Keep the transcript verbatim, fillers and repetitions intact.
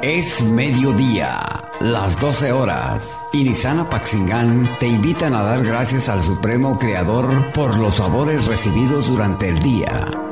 Es mediodía, las doce horas, y Nissan Apaxingán te invitan a dar gracias al Supremo Creador por los favores recibidos durante el día.